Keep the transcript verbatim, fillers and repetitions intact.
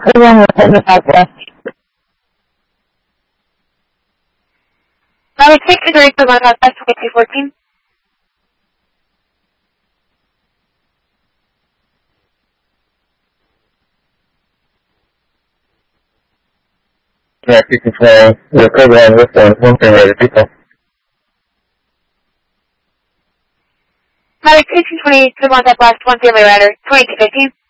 Cleveland with ten to Southwest. Valley six is ready for one Southwest twenty-two fourteen. Yeah, you can fly the Cleveland with one, one thing ready, people. Valley sixteen twenty-eight, Cleveland Southwest, one family rider, twenty-two fifteen.